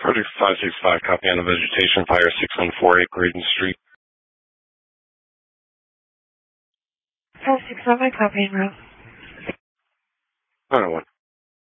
Project 565, copy on a vegetation fire, 6148 Graydon Street. 565, copy, bro. 901.